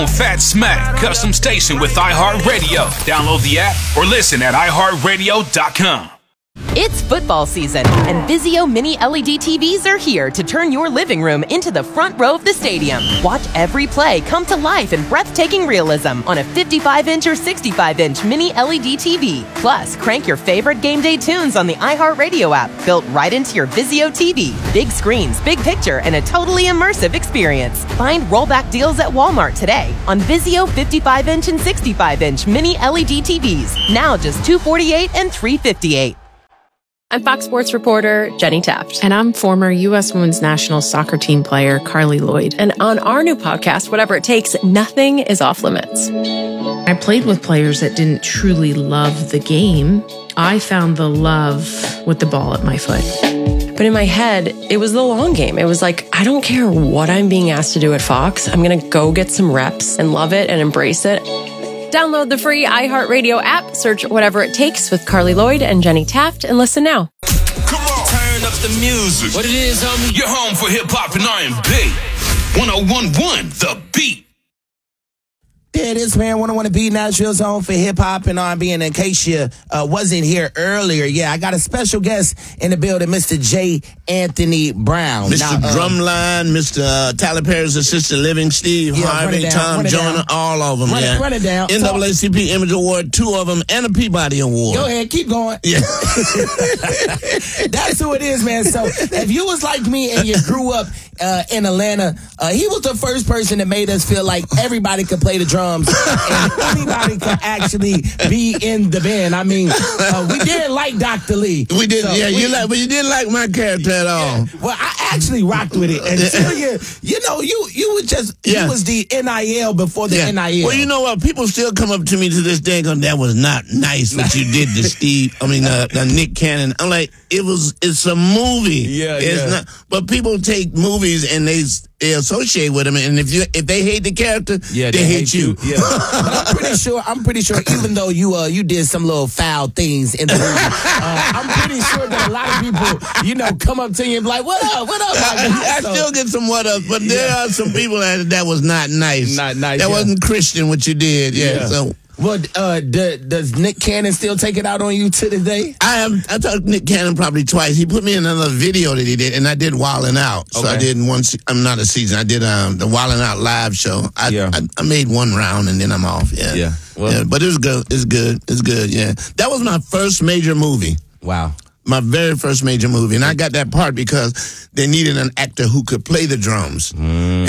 Fat Smack custom station with iHeartRadio. Download the app or listen at iHeartRadio.com. It's football season, and Vizio Mini LED TVs are here to turn your living room into the front row of the stadium. Watch every play come to life in breathtaking realism on a 55-inch or 65-inch Mini LED TV. Plus, crank your favorite game day tunes on the iHeartRadio app, built right into your Vizio TV. Big screens, big picture, and a totally immersive experience. Find rollback deals at Walmart today on Vizio 55-inch and 65-inch Mini LED TVs. Now just $248 and $358. I'm Fox Sports reporter Jenny Taft. And I'm former U.S. Women's National Soccer Team player Carly Lloyd. And on our new podcast, Whatever It Takes, nothing is off limits. I played with players that didn't truly love the game. I found the love with the ball at my foot. But in my head, it was the long game. It was like, I don't care what I'm being asked to do at Fox. I'm going to go get some reps and love it and embrace it. Download the free iHeartRadio app, search Whatever It Takes with Carly Lloyd and Jenny Taft, and listen now. Come on, turn up the music. What it is, homie? You're home for hip-hop and R&B. 101.1 The Beat. There it is, man. 101 The Beat, Nashville's home for hip-hop and R&B. And in case you wasn't here earlier, I got a special guest in the building, Mr. J. Anthony Brown. Mr. Drumline, Mr. Tyler Perry's assistant living, Steve Harvey, Tom Joyner, all of them. Run it down. NAACP Image Award, 2 of them, and a Peabody Award. Go ahead, keep going. Yeah. That's who it is, man. So if you was like me and you grew up in Atlanta, he was the first person that made us feel like everybody could play the drums and anybody could actually be in the band. I mean, we didn't like Dr. Lee. We did, so but you didn't like my character at all. Yeah. Well, I actually rocked with it until you were just you was the NIL before the NIL. Well, you know what? People still come up to me to this day going, "That was not nice what you did to Steve." I mean, Nick Cannon. I'm like, it's a movie. It's not. But people take movies and they associate with them, and if they hate the character, they hate you. Yeah. But I'm pretty sure, even though you did some little foul things in the movie, I'm pretty sure that a lot of people, come up to you and be like, "What up? What up?" I still get some what up, but there are some people that was not nice. Not nice. That wasn't Christian what you did. So. Well, does Nick Cannon still take it out on you to this day? I talked to Nick Cannon probably twice. He put me in another video that he did, and I did Wildin' Out. So I did I'm not a season. I did the Wildin' Out live show. I made one round, and then I'm off. Yeah. Well, but it was good. It's good. Yeah. That was my first major movie. Wow. My very first major movie. And I got that part because they needed an actor who could play the drums. And